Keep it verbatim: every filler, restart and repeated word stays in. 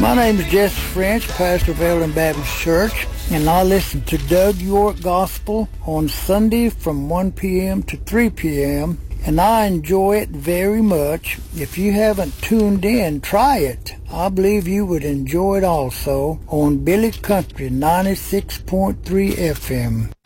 My name is Jesse French, pastor of Evelyn Baptist Church, and I listen to Doug York Gospel on Sunday from one p.m. to three p.m., and I enjoy it very much. If you haven't tuned in, try it. I believe you would enjoy it also on Billy Country ninety-six point three F M.